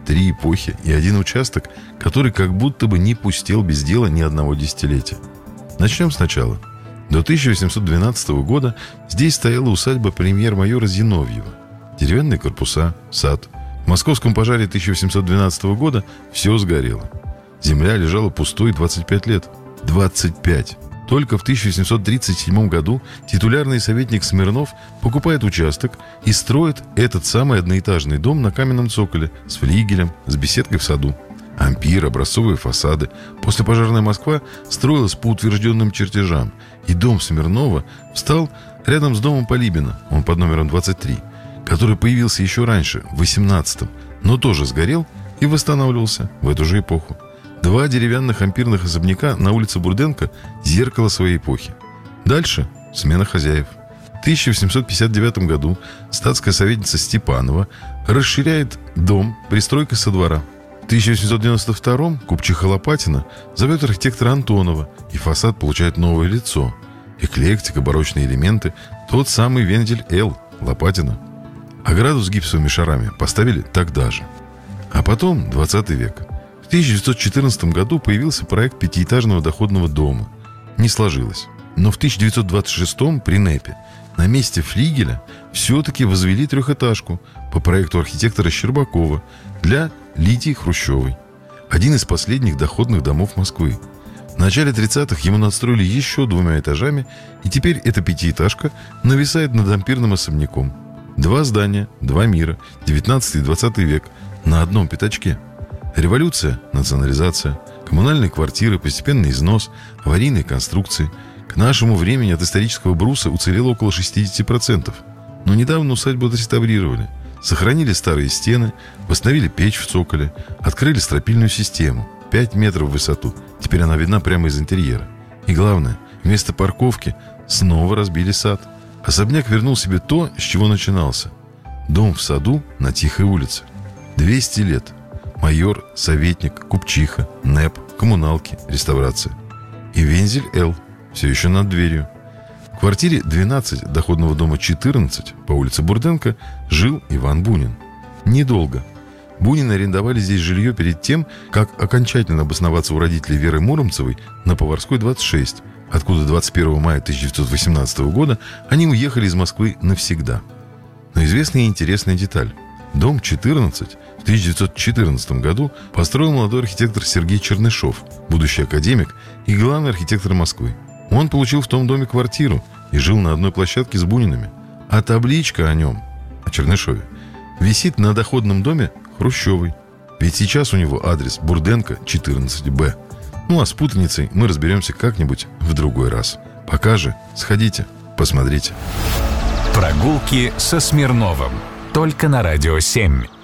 3 эпохи и 1 участок, который как будто бы не пустел без дела ни одного десятилетия. Начнем сначала. До 1812 года здесь стояла усадьба премьер-майора Зиновьева. Деревянные корпуса, сад. В московском пожаре 1812 года все сгорело. Земля лежала пустой 25 лет. 25! Только в 1737 году титулярный советник Смирнов покупает участок и строит этот самый одноэтажный дом на каменном цоколе с флигелем, с беседкой в саду. Ампир, образцовые фасады. Послепожарная Москва строилась по утвержденным чертежам. И дом Смирнова встал рядом с домом Полибина, он под номером 23, который появился еще раньше, в 18-м, но тоже сгорел и восстанавливался в эту же эпоху. 2 деревянных ампирных особняка на улице Бурденко – зеркало своей эпохи. Дальше – смена хозяев. В 1859 году статская советница Степанова расширяет дом пристройкой со двора. В 1892 купчиха Лопатина зовет архитектора Антонова, и фасад получает новое лицо. Эклектика, барочные элементы – тот самый вензель Л. Лопатина. Ограду с гипсовыми шарами поставили тогда же. А потом 20 век. В 1914 году появился проект 5-этажного доходного дома. Не сложилось. Но в 1926 при НЭПе на месте флигеля все-таки возвели 3-этажку по проекту архитектора Щербакова для Лидии Хрущевой. Один из последних доходных домов Москвы. В начале 30-х ему надстроили еще 2 этажами, и теперь эта 5-этажка нависает над ампирным особняком. 2 здания, 2 мира, 19 и 20 век на одном пятачке. Революция, национализация, коммунальные квартиры, постепенный износ, аварийные конструкции. К нашему времени от исторического бруса уцелело около 60%. Но недавно усадьбу отреставрировали. Сохранили старые стены, восстановили печь в цоколе, открыли стропильную систему. 5 метров в высоту. Теперь она видна прямо из интерьера. И главное, вместо парковки снова разбили сад. Особняк вернул себе то, с чего начинался. Дом в саду на тихой улице. 200 лет. Майор, советник, купчиха, НЭП, коммуналки, реставрация. И вензель Л. Все еще над дверью. В квартире 12 доходного дома 14 по улице Бурденко жил Иван Бунин. Недолго. Бунины арендовали здесь жилье перед тем, как окончательно обосноваться у родителей Веры Муромцевой на Поварской, 26, откуда 21 мая 1918 года они уехали из Москвы навсегда. Но известная и интересная деталь. Дом 14 в 1914 году построил молодой архитектор Сергей Чернышов, будущий академик и главный архитектор Москвы. Он получил в том доме квартиру и жил на одной площадке с Бунинами. А табличка о нем, о Чернышове, висит на доходном доме Хрущевой. Ведь сейчас у него адрес Бурденко, 14Б. Ну а с путаницей мы разберемся как-нибудь в другой раз. Пока же сходите, посмотрите. Прогулки со Смирновым. Только на Радио 7.